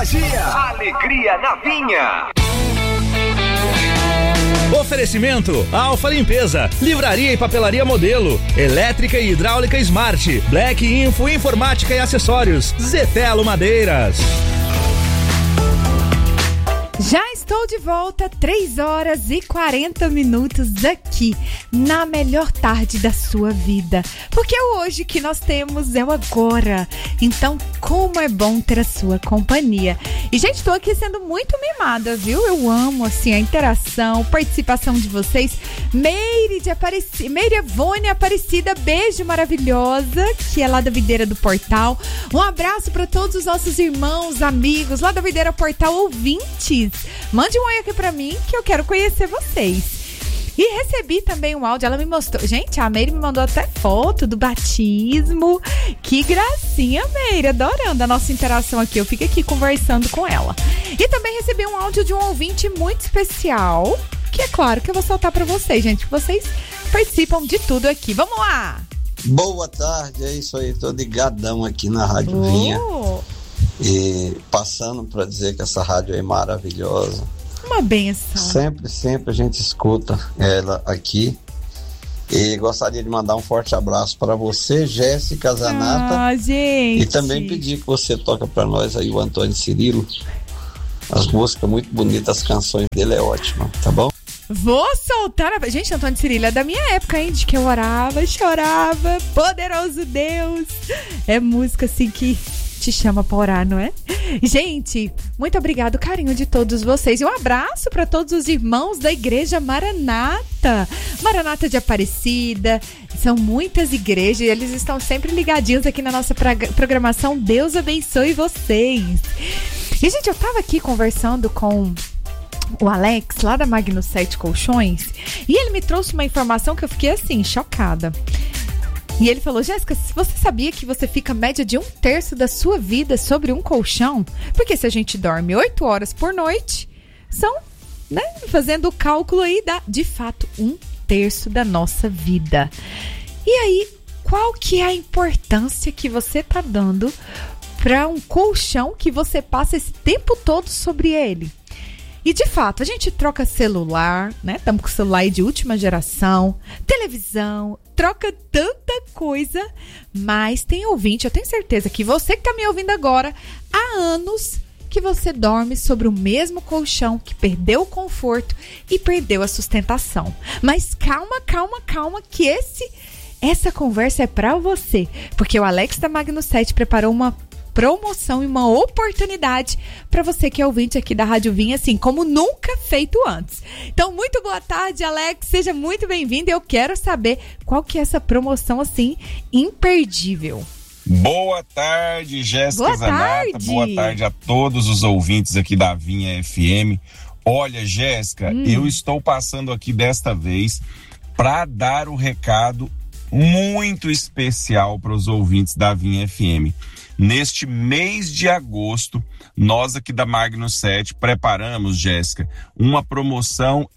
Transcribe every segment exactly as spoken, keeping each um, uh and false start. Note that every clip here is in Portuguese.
dia. Alegria na Vinha. Oferecimento Alfa Limpeza, Livraria e Papelaria Modelo, Elétrica e Hidráulica Smart, Black Info Informática e Acessórios, Zetelo Madeiras. Já estou de volta, três horas e quarenta minutos aqui, na melhor tarde da sua vida. Porque o hoje que nós temos é o agora. Então, como é bom ter a sua companhia. E, gente, estou aqui sendo muito mimada, viu? Eu amo, assim, a interação, participação de vocês. Meire de Aparecida, Meire Evone Aparecida, beijo maravilhosa, que é lá da Videira do Portal. Um abraço para todos os nossos irmãos, amigos, lá da Videira Portal, ouvintes. Mande um oi aqui pra mim que eu quero conhecer vocês. E recebi também um áudio, ela me mostrou. Gente, a Meire me mandou até foto do batismo. Que gracinha, Meire, adorando a nossa interação aqui. Eu fico aqui conversando com ela. E também recebi um áudio de um ouvinte muito especial, que é claro que eu vou soltar pra vocês, gente. Vocês participam de tudo aqui. Vamos lá! Boa tarde, é isso aí. Tô ligadão aqui na Rádio oh. Vinha. E passando para dizer que essa rádio é maravilhosa. Uma benção. Sempre, sempre a gente escuta ela aqui. E gostaria de mandar um forte abraço para você, Jéssica Zanata. Ah, gente. E também pedir que você toca para nós aí o Antônio Cirilo. As músicas muito bonitas, as canções dele é ótima, tá bom? Vou soltar a... Gente, Antônio Cirilo é da minha época, hein? De que eu orava, chorava. Poderoso Deus. É música assim que te chama pra orar, não é? Gente, muito obrigado, o carinho de todos vocês. E um abraço para todos os irmãos da Igreja Maranata. Maranata de Aparecida. São muitas igrejas e eles estão sempre ligadinhos aqui na nossa programação. Deus abençoe vocês. E, gente, eu tava aqui conversando com o Alex, lá da Magnus sete Colchões, e ele me trouxe uma informação que eu fiquei, assim, chocada. E ele falou: Jéssica, você sabia que você fica média de um terço da sua vida sobre um colchão? Porque se a gente dorme oito horas por noite, são, né, fazendo o cálculo aí, dá, de fato, um terço da nossa vida. E aí, qual que é a importância que você tá dando para um colchão que você passa esse tempo todo sobre ele? E, de fato, a gente troca celular, né? Estamos com celular aí de última geração, televisão, troca tanta coisa, mas tem ouvinte, eu tenho certeza que você que está me ouvindo agora, há anos que você dorme sobre o mesmo colchão, que perdeu o conforto e perdeu a sustentação. Mas calma, calma, calma, que esse, essa conversa é para você, porque o Alex da Magnus sete preparou uma promoção e uma oportunidade para você que é ouvinte aqui da Rádio Vinha, assim como nunca feito antes. Então, muito boa tarde, Alex, seja muito bem-vindo. Eu quero saber qual que é essa promoção, assim, imperdível. Boa tarde, Jéssica Zanata. Boa tarde a todos os ouvintes aqui da Vinha F M. Olha, Jéssica, hum. eu estou passando aqui desta vez para dar um recado muito especial para os ouvintes da Vinha F M. Neste mês de agosto, nós aqui da Magnus sete preparamos, Jéssica, uma promoção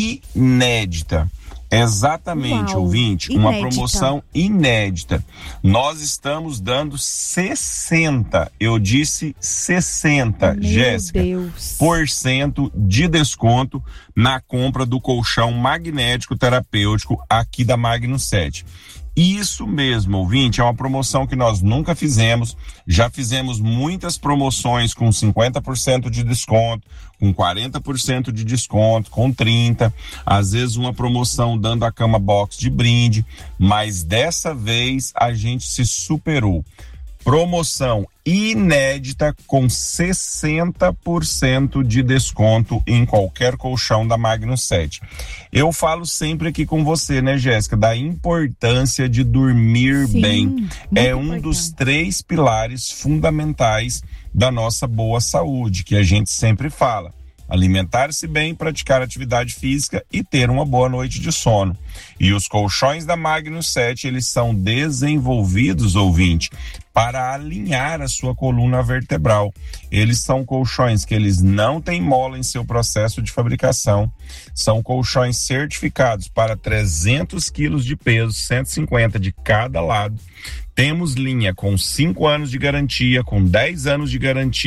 inédita. Exatamente, Uau, ouvinte, inédita. Uma promoção inédita. Nós estamos dando sessenta, eu disse sessenta, Meu Jéssica, Deus. por cento de desconto na compra do colchão magnético terapêutico aqui da Magnus sete. Isso mesmo, ouvinte, é uma promoção que nós nunca fizemos. Já fizemos muitas promoções com cinquenta por cento de desconto, com quarenta por cento de desconto, com trinta por cento, às vezes uma promoção dando a cama box de brinde, mas dessa vez a gente se superou. Promoção inédita com sessenta por cento de desconto em qualquer colchão da Magnus sete. Eu falo sempre aqui com você, né, Jéssica, da importância de dormir Sim, bem. É um importante. dos três pilares fundamentais da nossa boa saúde, que a gente sempre fala. Alimentar-se bem, praticar atividade física e ter uma boa noite de sono. E os colchões da Magnus sete, eles são desenvolvidos, ouvinte, para alinhar a sua coluna vertebral. Eles são colchões que eles não têm mola em seu processo de fabricação. São colchões certificados para trezentos quilos de peso, cento e cinquenta de cada lado. Temos linha com cinco anos de garantia, com dez anos de garantia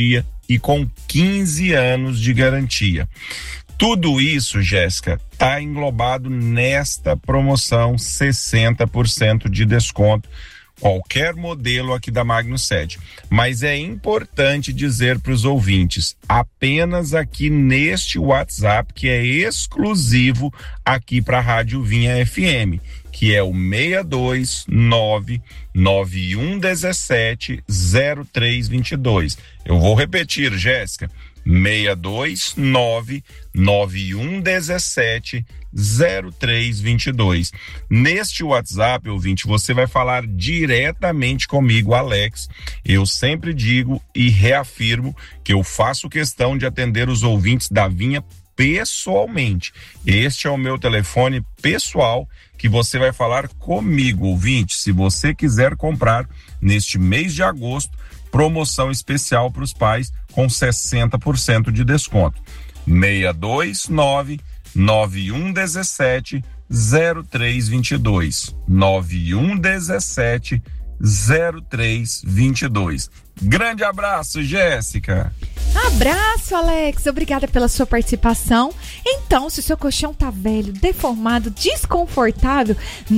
e com quinze anos de garantia. Tudo isso, Jéssica, está englobado nesta promoção sessenta por cento de desconto, qualquer modelo aqui da Magnused. Mas é importante dizer para os ouvintes, apenas aqui neste WhatsApp, que é exclusivo aqui para a Rádio Vinha F M, que é o seis dois nove nove um um sete zero três dois dois. Eu vou repetir, Jéssica, seis dois nove nove um um sete zero três dois dois. Neste WhatsApp, ouvinte, você vai falar diretamente comigo, Alex. Eu sempre digo e reafirmo que eu faço questão de atender os ouvintes da Vinha pessoalmente. Este é o meu telefone pessoal que você vai falar comigo, ouvinte. Se você quiser comprar neste mês de agosto, promoção especial para os pais com sessenta por cento de desconto. seis dois nove nove um um sete zero três dois dois. nove um um sete zero três dois dois. Grande abraço, Jéssica. Abraço, Alex. Obrigada pela sua participação. Então, se o seu colchão tá velho, deformado, desconfortável,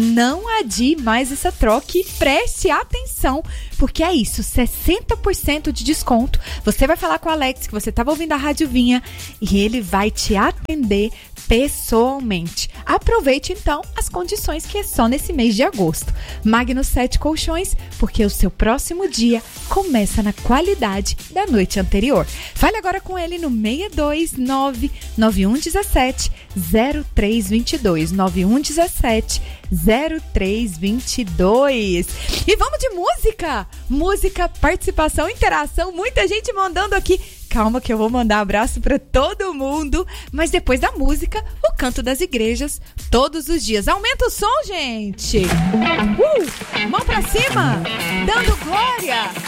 não adie mais essa troca e preste atenção, porque é isso, sessenta por cento de desconto. Você vai falar com o Alex que você estava ouvindo a Rádio Vinha e ele vai te atender pessoalmente. Aproveite então as condições que é só nesse mês de agosto. Magnused Colchões, porque o seu próximo dia começa na qualidade da noite anterior. Fale agora com ele no seis dois nove nove um um sete zero três dois dois. nove um um sete zero três dois dois. E vamos de música! Música, participação, interação, muita gente mandando aqui. Calma que eu vou mandar abraço para todo mundo, mas depois da música, o canto das igrejas, todos os dias. Aumenta o som, gente! Uh, mão pra cima, dando glória!